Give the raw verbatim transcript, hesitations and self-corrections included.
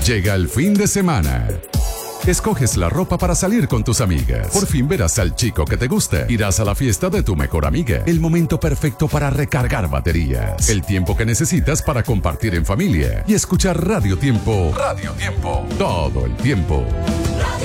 Llega el fin de semana. Escoges la ropa para salir con tus amigas. Por fin verás al chico que te gusta. Irás a la fiesta de tu mejor amiga. El momento perfecto para recargar baterías. El tiempo que necesitas para compartir en familia. Y escuchar Radio Tiempo. Radio Tiempo. Todo el tiempo. Radio